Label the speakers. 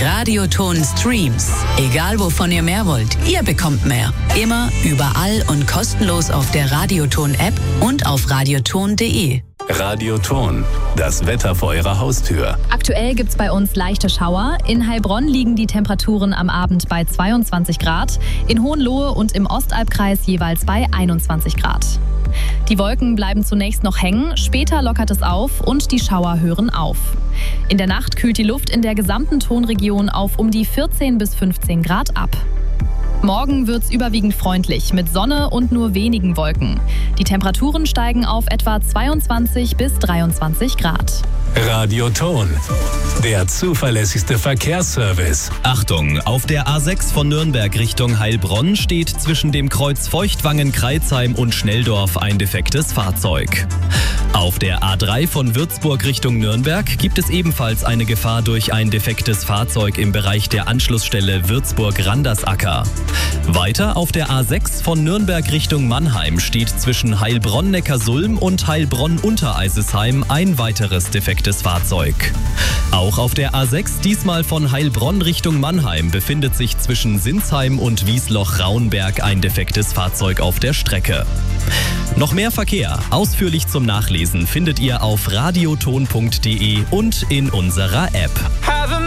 Speaker 1: Radioton Streams. Egal wovon ihr mehr wollt, ihr bekommt mehr. Immer, überall und kostenlos auf der Radioton-App und auf radioton.de.
Speaker 2: Radioton, das Wetter vor Ihrer Haustür.
Speaker 3: Aktuell gibt's bei uns leichte Schauer. In Heilbronn liegen die Temperaturen am Abend bei 22 Grad, in Hohenlohe und im Ostalbkreis jeweils bei 21 Grad. Die Wolken bleiben zunächst noch hängen, später lockert es auf und die Schauer hören auf. In der Nacht kühlt die Luft in der gesamten Tonregion auf um die 14 bis 15 Grad ab. Morgen wird's überwiegend freundlich mit Sonne und nur wenigen Wolken. Die Temperaturen steigen auf etwa 22 bis 23 Grad.
Speaker 2: Radioton, der zuverlässigste Verkehrsservice.
Speaker 4: Achtung, auf der A6 von Nürnberg Richtung Heilbronn steht zwischen dem Kreuz Feuchtwangen-Kreilsheim und Schnelldorf ein defektes Fahrzeug. Auf der A3 von Würzburg Richtung Nürnberg gibt es ebenfalls eine Gefahr durch ein defektes Fahrzeug im Bereich der Anschlussstelle Würzburg-Randersacker. Weiter auf der A6 von Nürnberg Richtung Mannheim steht zwischen Heilbronn-Neckarsulm und Heilbronn-Untereisesheim ein weiteres defektes Fahrzeug. Auch auf der A6, diesmal von Heilbronn Richtung Mannheim, befindet sich zwischen Sinsheim und Wiesloch-Rauenberg ein defektes Fahrzeug auf der Strecke. Noch mehr Verkehr, ausführlich zum Nachlesen, findet ihr auf radioton.de und in unserer App.